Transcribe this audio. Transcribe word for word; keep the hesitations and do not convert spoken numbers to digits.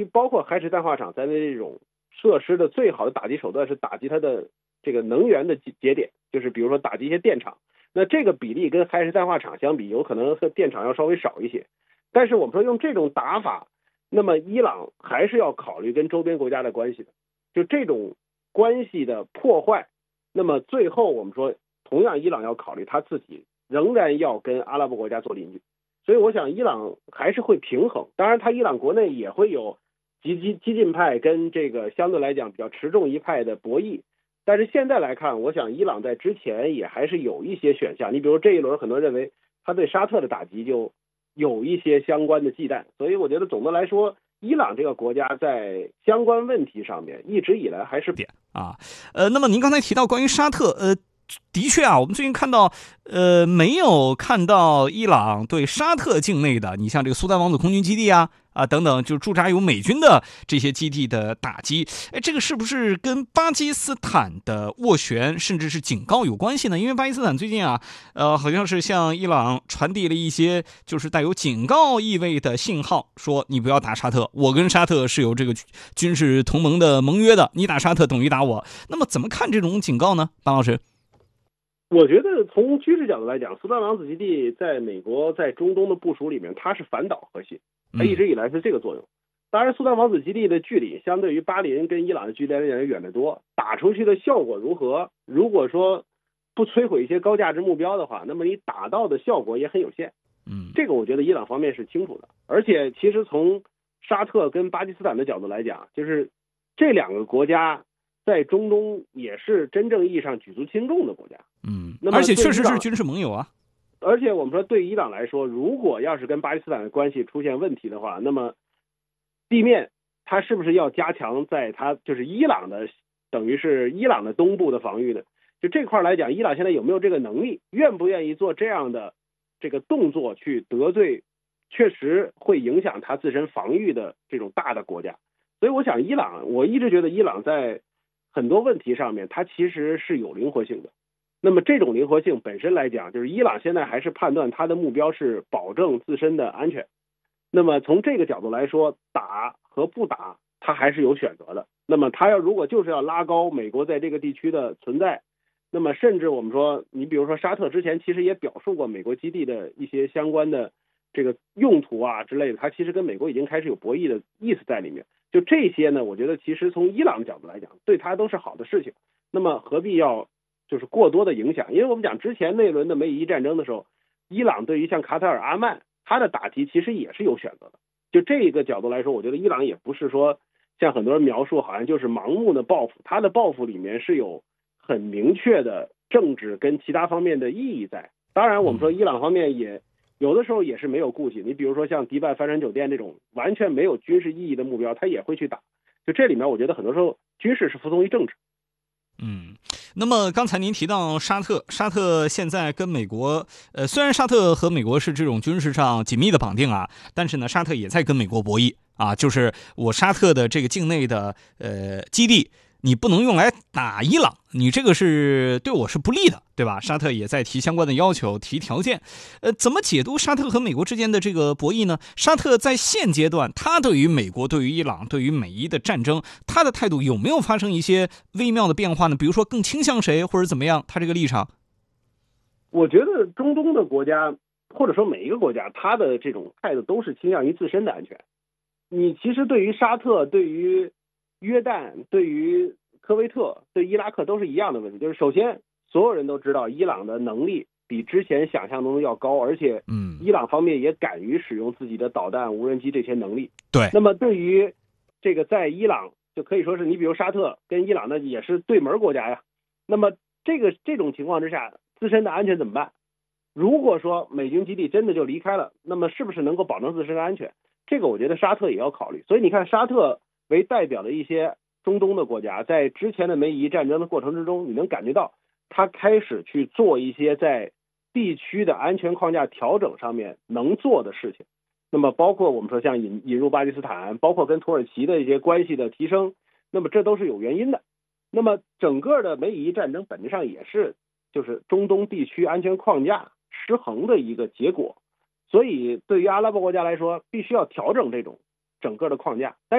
于包括海水淡化厂在内这种设施的最好的打击手段是打击它的这个能源的节点，就是比如说打击一些电厂。那这个比例跟海水淡化厂相比，有可能和电厂要稍微少一些。但是我们说用这种打法，那么伊朗还是要考虑跟周边国家的关系的，就这种关系的破坏，那么最后我们说，同样伊朗要考虑他自己仍然要跟阿拉伯国家做邻居。所以我想伊朗还是会平衡，当然他伊朗国内也会有激激激进派跟这个相对来讲比较持重一派的博弈。但是现在来看，我想伊朗在之前也还是有一些选项。你比如这一轮，很多人认为他对沙特的打击就有一些相关的忌惮，所以我觉得总的来说，伊朗这个国家在相关问题上面一直以来还是点啊。呃，那么您刚才提到关于沙特，呃。的确啊，我们最近看到，呃，没有看到伊朗对沙特境内的，你像这个苏丹王子空军基地啊，啊等等，就驻扎有美军的这些基地的打击，哎，这个是不是跟巴基斯坦的斡旋甚至是警告有关系呢？因为巴基斯坦最近啊，呃，好像是向伊朗传递了一些就是带有警告意味的信号，说你不要打沙特，我跟沙特是有这个军事同盟的盟约的，你打沙特等于打我。那么怎么看这种警告呢，班老师？ 我觉得从军事角度来讲，苏丹王子基地在美国在中东的部署里面，它是反导核心，它一直以来是这个作用。当然，苏丹王子基地的距离相对于巴林跟伊朗的距离来讲远得多，打出去的效果如何？如果说不摧毁一些高价值目标的话，那么你打到的效果也很有限。 嗯， 这个我觉得伊朗方面是清楚的。而且，其实从沙特跟巴基斯坦的角度来讲，就是这两个国家在中东也是真正意义上举足轻重的国家。 嗯，而且确实是军事盟友啊。 而且我们说，对伊朗来说，如果要是跟巴基斯坦的关系出现问题的话，那么地面它是不是要加强在它就是伊朗的，等于是伊朗的东部的防御呢？就这块来讲，伊朗现在有没有这个能力，愿不愿意做这样的这个动作去得罪确实会影响它自身防御的这种大的国家？所以我想，伊朗，我一直觉得伊朗在很多问题上面，它其实是有灵活性的。那么这种灵活性本身来讲，就是伊朗现在还是判断它的目标是保证自身的安全。那么从这个角度来说，打和不打，它还是有选择的。那么它要如果就是要拉高美国在这个地区的存在，那么甚至我们说，你比如说沙特之前其实也表述过美国基地的一些相关的这个用途啊之类的，它其实跟美国已经开始有博弈的意思在里面。就这些呢，我觉得其实从伊朗的角度来讲，对它都是好的事情。那么何必要就是过多的影响？因为我们讲之前那轮的美以伊战争的时候，伊朗对于像卡塔尔、阿曼，它的打击其实也是有选择的。就这个角度来说，我觉得伊朗也不是说像很多人描述好像就是盲目的报复，它的报复里面是有很明确的政治跟其他方面的意义在。当然我们说伊朗方面也有的时候也是没有顾忌，你比如说像迪拜帆船酒店这种完全没有军事意义的目标，它也会去打。就这里面我觉得很多时候军事是服从于政治。 嗯，那么刚才您提到沙特，沙特现在跟美国，呃，虽然沙特和美国是这种军事上紧密的绑定啊，但是呢，沙特也在跟美国博弈啊，就是我沙特的这个境内的呃基地，你不能用来打伊朗，你这个是对我是不利的，对吧？沙特也在提相关的要求，提条件。呃，怎么解读沙特和美国之间的这个博弈呢？沙特在现阶段，他对于美国、对于伊朗、对于美伊的战争，他的态度有没有发生一些微妙的变化呢？比如说更倾向谁，或者怎么样？他这个立场， 我觉得中东的国家，或者说每一个国家，他的这种态度都是倾向于自身的安全。你其实对于沙特、对于约旦、对于科威特、对伊拉克都是一样的问题，就是首先所有人都知道伊朗的能力比之前想象中的要高，而且嗯， 伊朗方面也敢于使用自己的导弹、无人机这些能力。 对。 那么对于这个在伊朗就可以说是你比如沙特跟伊朗的也是对门国家呀，那么这个这种情况之下，自身的安全怎么办？如果说美军基地真的就离开了，那么是不是能够保证自身的安全？这个我觉得沙特也要考虑。所以你看，沙特为代表的一些中东的国家，在之前的美以伊战争的过程之中，你能感觉到他开始去做一些在地区的安全框架调整上面能做的事情。那么包括我们说像引引入巴基斯坦，包括跟土耳其的一些关系的提升，那么这都是有原因的。那么整个的美以伊战争本质上也是就是中东地区安全框架失衡的一个结果。所以对于阿拉伯国家来说，必须要调整这种整个的框架。但